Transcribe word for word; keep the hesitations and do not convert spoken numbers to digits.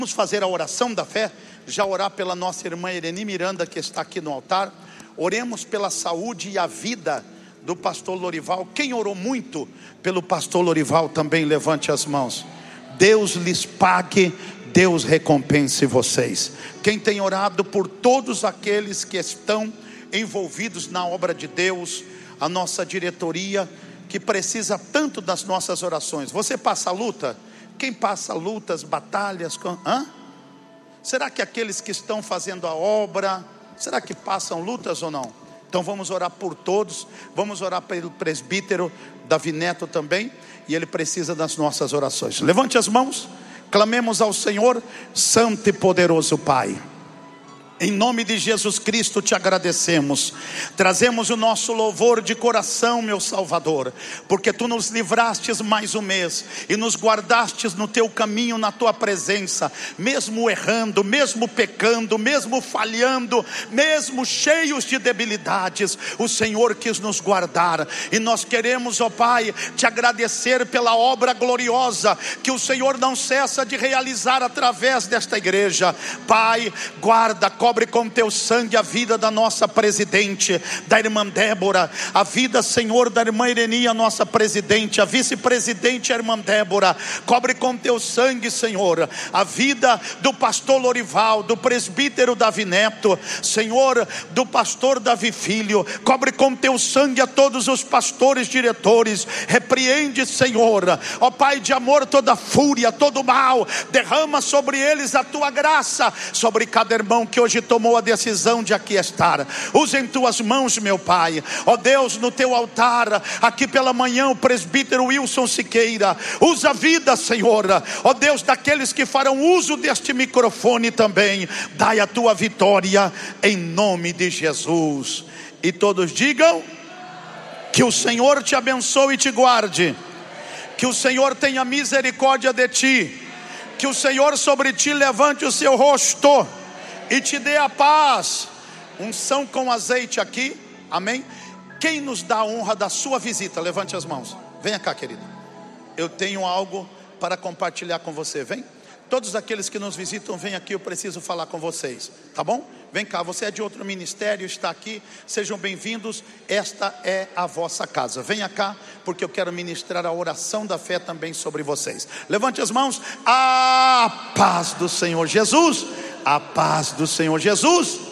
Vamos fazer a oração da fé, já orar pela nossa irmã Irene Miranda, que está aqui no altar. Oremos pela saúde e a vida do pastor Lorival. Quem orou muito pelo pastor Lorival também levante as mãos. Deus lhes pague, Deus recompense vocês. Quem tem orado por todos aqueles que estão envolvidos na obra de Deus, a nossa diretoria que precisa tanto das nossas orações. Você passa luta? Quem passa lutas, batalhas? Hã? Será que aqueles que estão fazendo a obra, será que passam lutas ou não? Então vamos orar por todos. Vamos orar pelo presbítero Davi Neto também, e ele precisa das nossas orações. Levante as mãos, clamemos ao Senhor. Santo e poderoso Pai, em nome de Jesus Cristo te agradecemos, trazemos o nosso louvor de coração, meu Salvador, porque tu nos livrastes mais um mês e nos guardastes no teu caminho, na tua presença, mesmo errando, mesmo pecando, mesmo falhando, mesmo cheios de debilidades, o Senhor quis nos guardar, e nós queremos, ó Pai, te agradecer pela obra gloriosa que o Senhor não cessa de realizar através desta igreja. Pai, guarda, cobre com teu sangue a vida da nossa presidente, da irmã Débora, a vida, Senhor, da irmã Irene, a nossa presidente, a vice-presidente, a irmã Débora. Cobre com teu sangue, Senhor, a vida do pastor Lorival, do presbítero Davi Neto, Senhor, do pastor Davi Filho. Cobre com teu sangue a todos os pastores, diretores. Repreende, Senhor, ó Pai de amor, toda fúria, todo mal. Derrama sobre eles a tua graça, sobre cada irmão que hoje tomou a decisão de aqui estar. Usa em tuas mãos, meu Pai, ó Deus, no teu altar, aqui pela manhã, o presbítero Wilson Siqueira. Usa a vida, Senhor, ó Deus, daqueles que farão uso deste microfone também. Dai a tua vitória, em nome de Jesus. E todos digam: que o Senhor te abençoe e te guarde, que o Senhor tenha misericórdia de ti, que o Senhor sobre ti levante o seu rosto e te dê a paz. Unção com azeite aqui, amém? Quem nos dá a honra da sua visita? Levante as mãos. Venha cá, querida. Eu tenho algo para compartilhar com você. Vem. Todos aqueles que nos visitam, vem aqui, eu preciso falar com vocês, tá bom? Vem cá, você é de outro ministério, está aqui, sejam bem-vindos. Esta é a vossa casa. Venha cá, porque eu quero ministrar a oração da fé também sobre vocês. Levante as mãos. A paz do Senhor Jesus. A paz do Senhor Jesus.